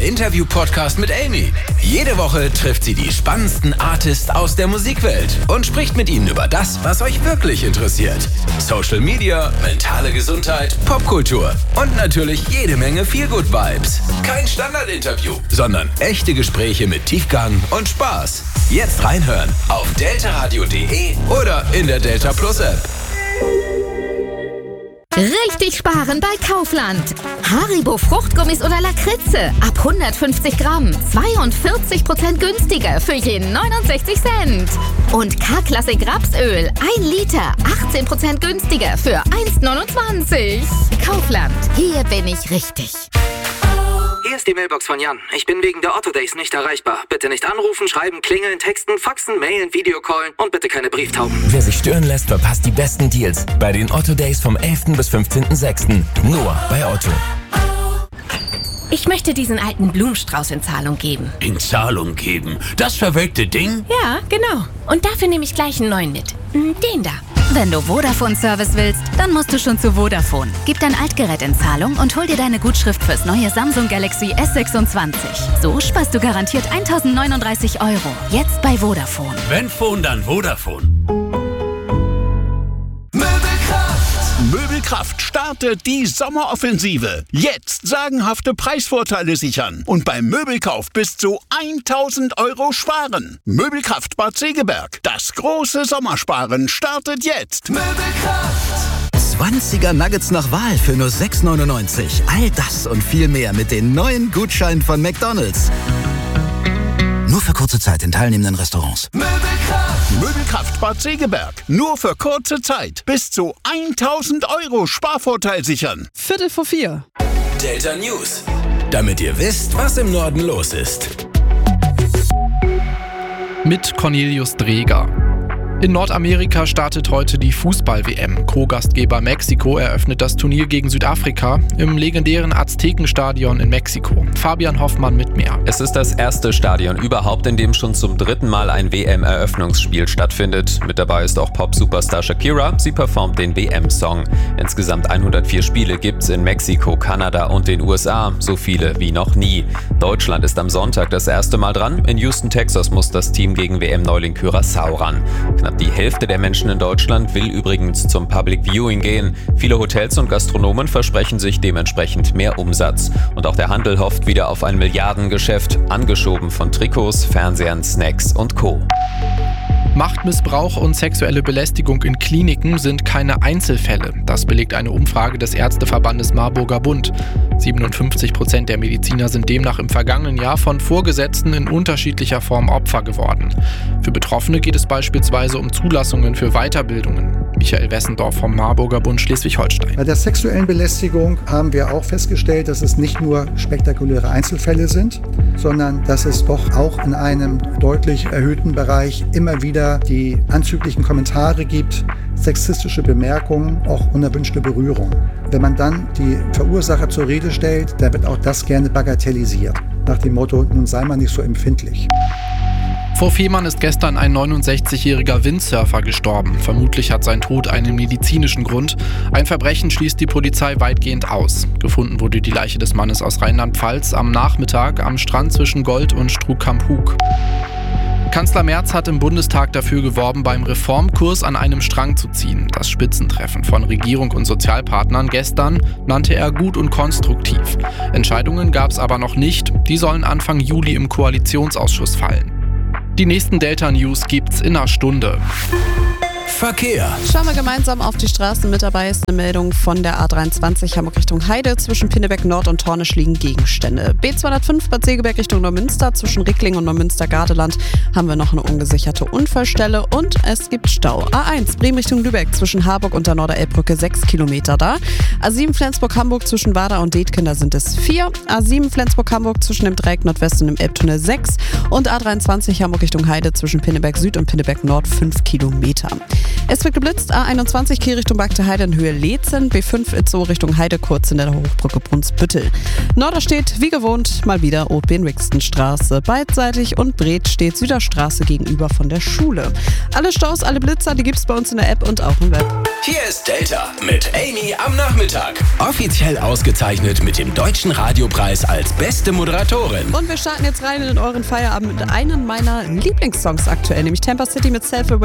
Interview-Podcast mit Amy. Jede Woche trifft sie die spannendsten Artists aus der Musikwelt und spricht mit ihnen über das, was euch wirklich interessiert. Social Media, mentale Gesundheit, Popkultur und natürlich jede Menge Feel-Good-Vibes. Kein Standardinterview, sondern echte Gespräche mit Tiefgang und Spaß. Jetzt reinhören auf deltaradio.de oder in der Delta Plus App. Richtig sparen bei Kaufland. Haribo Fruchtgummis oder Lakritze ab 150 Gramm 42% günstiger für jeden 69 Cent. Und K-Klassik Rapsöl 1 Liter 18% günstiger für 1,29. Kaufland, hier bin ich richtig. Hier ist die Mailbox von Jan. Ich bin wegen der Otto Days nicht erreichbar. Bitte nicht anrufen, schreiben, klingeln, texten, faxen, mailen, Videocallen und bitte keine Brieftauben. Wer sich stören lässt, verpasst die besten Deals bei den Otto Days vom 11. bis 15.06. Nur bei Otto. Ich möchte diesen alten Blumenstrauß in Zahlung geben. In Zahlung geben? Das verwelkte Ding? Ja, genau. Und dafür nehme ich gleich einen neuen mit. Den da. Wenn du Vodafone-Service willst, dann musst du schon zu Vodafone. Gib dein Altgerät in Zahlung und hol dir deine Gutschrift fürs neue Samsung Galaxy S26. So sparst du garantiert 1.039 €. Jetzt bei Vodafone. Wenn Phone, dann Vodafone. Möbelkraft startet die Sommeroffensive. Jetzt sagenhafte Preisvorteile sichern und beim Möbelkauf bis zu 1.000 € sparen. Möbelkraft Bad Segeberg. Das große Sommersparen startet jetzt. Möbelkraft. 20er Nuggets nach Wahl für nur 6,99 €. All das und viel mehr mit den neuen Gutscheinen von McDonald's. Nur für kurze Zeit in teilnehmenden Restaurants. Möbelkraft Bad Segeberg. Nur für kurze Zeit. Bis zu 1.000 € Sparvorteil sichern. 3:45. Delta News. Damit ihr wisst, was im Norden los ist. Mit Cornelius Dreger. In Nordamerika startet heute die Fußball-WM. Co-Gastgeber Mexiko eröffnet das Turnier gegen Südafrika im legendären Aztekenstadion in Mexiko. Fabian Hoffmann mit mehr. Es ist das erste Stadion überhaupt, in dem schon zum 3. Mal ein WM-Eröffnungsspiel stattfindet. Mit dabei ist auch Pop-Superstar Shakira. Sie performt den WM-Song. Insgesamt 104 Spiele gibt's in Mexiko, Kanada und den USA. So viele wie noch nie. Deutschland ist am Sonntag das erste Mal dran. In Houston, Texas muss das Team gegen WM-Neuling Curaçao ran. Knapp die Hälfte der Menschen in Deutschland will übrigens zum Public Viewing gehen. Viele Hotels und Gastronomen versprechen sich dementsprechend mehr Umsatz. Und auch der Handel hofft wieder auf ein Milliardengeschäft, angeschoben von Trikots, Fernsehern, Snacks und Co. Machtmissbrauch und sexuelle Belästigung in Kliniken sind keine Einzelfälle. Das belegt eine Umfrage des Ärzteverbandes Marburger Bund. 57% der Mediziner sind demnach im vergangenen Jahr von Vorgesetzten in unterschiedlicher Form Opfer geworden. Für Betroffene geht es beispielsweise um Zulassungen für Weiterbildungen. Michael Wessendorf vom Marburger Bund Schleswig-Holstein. Bei der sexuellen Belästigung haben wir auch festgestellt, dass es nicht nur spektakuläre Einzelfälle sind, sondern dass es doch auch in einem deutlich erhöhten Bereich immer wieder die anzüglichen Kommentare gibt, sexistische Bemerkungen, auch unerwünschte Berührung. Wenn man dann die Verursacher zur Rede stellt, dann wird auch das gerne bagatellisiert. Nach dem Motto, nun sei man nicht so empfindlich. Vor Fehmarn ist gestern ein 69-jähriger Windsurfer gestorben. Vermutlich hat sein Tod einen medizinischen Grund. Ein Verbrechen schließt die Polizei weitgehend aus. Gefunden wurde die Leiche des Mannes aus Rheinland-Pfalz am Nachmittag am Strand zwischen Gold und Struck-Kamp-Hug. Kanzler Merz hat im Bundestag dafür geworben, beim Reformkurs an einem Strang zu ziehen. Das Spitzentreffen von Regierung und Sozialpartnern gestern nannte er gut und konstruktiv. Entscheidungen gab es aber noch nicht. Die sollen Anfang Juli im Koalitionsausschuss fallen. Die nächsten Delta-News gibt's in einer Stunde. Verkehr. Schauen wir gemeinsam auf die Straßen. Mit dabei ist eine Meldung von der A23 Hamburg Richtung Heide. Zwischen Pinneberg Nord und Tornisch liegen Gegenstände. B205 Bad Segeberg Richtung Neumünster. Zwischen Rickling und Neumünster-Gardeland haben wir noch eine ungesicherte Unfallstelle. Und es gibt Stau. A1 Bremen Richtung Lübeck. Zwischen Harburg und der Norderelbbrücke 6 Kilometer da. A7 Flensburg-Hamburg zwischen Wada und Detken, da sind es 4. A7 Flensburg-Hamburg zwischen dem Dreieck Nordwest und dem Elbtunnel 6. Und A23 Hamburg Richtung Heide zwischen Pinneberg Süd und Pinneberg Nord 5 Kilometer. Es wird geblitzt, A21 Kiel Richtung Bagte Heide in Höhe Leetzen, B5 Itzehoe Richtung Heide kurz in der Hochbrücke Brunsbüttel. Norderstedt, wie gewohnt, mal wieder Otben-Rixten-Straße. Beidseitig und Bret steht Süderstraße gegenüber von der Schule. Alle Staus, alle Blitzer, die gibt's bei uns in der App und auch im Web. Hier ist Delta mit Amy am Nachmittag. Offiziell ausgezeichnet mit dem Deutschen Radiopreis als beste Moderatorin. Und wir starten jetzt rein in euren Feierabend mit einem meiner Lieblingssongs aktuell, nämlich Tampa City mit Self-Aware.